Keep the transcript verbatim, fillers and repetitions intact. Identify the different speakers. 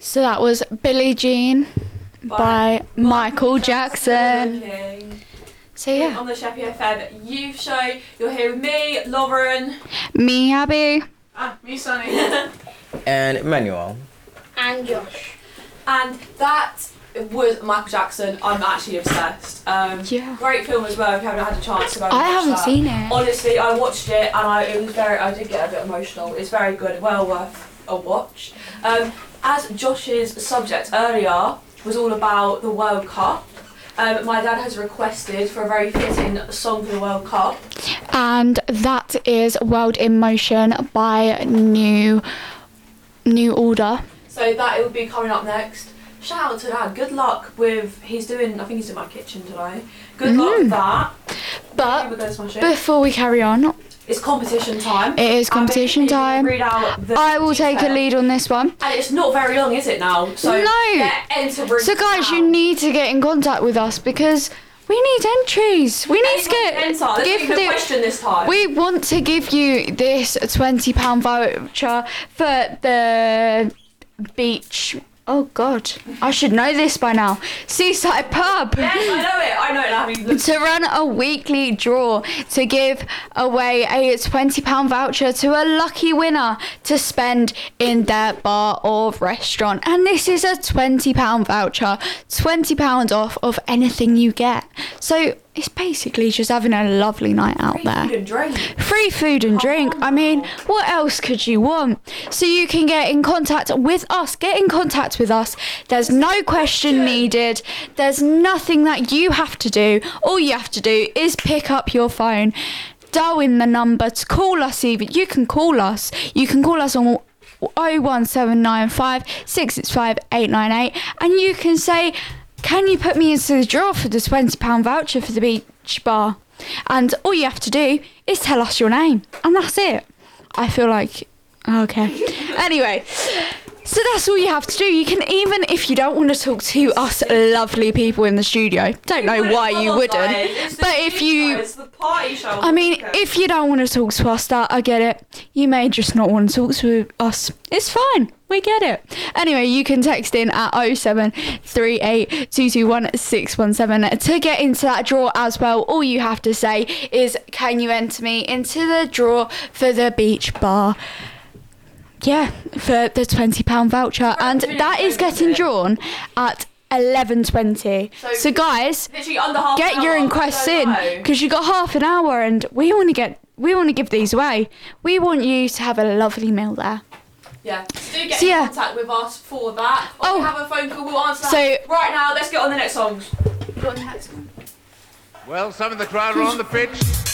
Speaker 1: So that was Billie Jean by, by Michael, Michael Jackson.
Speaker 2: Jackson.
Speaker 1: So yeah.
Speaker 2: On the Sheppey F M Youth Show, you're here with me, Lauren.
Speaker 1: Me, Abby.
Speaker 3: Ah, me, Sonny.
Speaker 4: And Emmanuel.
Speaker 5: And Josh.
Speaker 2: And that was Michael Jackson. I'm actually obsessed. Um,
Speaker 1: yeah.
Speaker 2: Great film as well if you haven't had a chance to go and
Speaker 1: I
Speaker 2: watch
Speaker 1: haven't
Speaker 2: that.
Speaker 1: seen it.
Speaker 2: Honestly, I watched it and I it was very I did get a bit emotional. It's very good, well worth a watch. Um, as Josh's subject earlier was all about the World Cup, um, my dad has requested for a very fitting song for the World Cup.
Speaker 1: And that is World in Motion by New New Order.
Speaker 2: So that it will be coming up next. Shout out to Dad. Good luck with he's doing. I think he's doing my kitchen today. Good
Speaker 1: Mm.
Speaker 2: luck with that.
Speaker 1: But
Speaker 2: we're gonna smash it.
Speaker 1: Before we carry on,
Speaker 2: It's competition time.
Speaker 1: It is competition
Speaker 2: Abby,
Speaker 1: time.
Speaker 2: Read out the
Speaker 1: I will take a
Speaker 2: details.
Speaker 1: lead on this one.
Speaker 2: And it's not very long, is it now? So
Speaker 1: No.
Speaker 2: get entering
Speaker 1: So guys,
Speaker 2: now.
Speaker 1: you need to get in contact with us because we need entries. We need to get
Speaker 2: Enter. Let's
Speaker 1: give
Speaker 2: give the
Speaker 1: the-
Speaker 2: question this time.
Speaker 1: We want to give you this twenty pound voucher for the beach. Oh God, I should know this by now. Seaside Pub.
Speaker 2: Yes, I know it. I know it now. Having looked-
Speaker 1: To run a weekly draw to give away a twenty pound voucher to a lucky winner to spend in their bar or restaurant. And this is a twenty pound voucher, twenty pounds off of anything you get. So it's basically just having a lovely night out
Speaker 2: Free
Speaker 1: there.
Speaker 2: food and drink.
Speaker 1: Free food and drink. I mean, what else could you want? So you can get in contact with us. Get in contact with us. There's no question needed. There's nothing that you have to do. All you have to do is pick up your phone, dial in the number to call us even. You can call us. You can call us on oh one seven nine five, six six five, eight nine eight and you can say, can you put me into the draw for the twenty pound voucher for the beach bar? And all you have to do is tell us your name. And that's it. I feel like... Okay. Anyway, so that's all you have to do. You can even, if you don't want to talk to us lovely people in the studio, don't know why you wouldn't. But if you...
Speaker 2: It's the party show.
Speaker 1: I mean, if you don't want to talk to us, that I get it. You may just not want to talk to us. It's fine. We get it. Anyway, you can text in at oh seven three eight, two two one, six one seven to get into that draw as well. All you have to say is, can you enter me into the draw for the beach bar? Yeah, for the twenty pound voucher. And that is getting drawn at eleven twenty. So, so guys,
Speaker 2: literally under half
Speaker 1: get
Speaker 2: an
Speaker 1: your
Speaker 2: hour,
Speaker 1: requests
Speaker 2: I
Speaker 1: in
Speaker 2: don't know.
Speaker 1: because you got half an hour and we want to get we want to give these away. We want you to have a lovely meal there.
Speaker 2: Yeah, so do get
Speaker 1: So,
Speaker 2: in
Speaker 1: yeah.
Speaker 2: contact with us for that. Or
Speaker 1: Oh.
Speaker 2: we have a phone call, we'll answer that.
Speaker 1: So-
Speaker 2: right now, let's get on the next songs.
Speaker 3: Well, some of the crowd are on the pitch.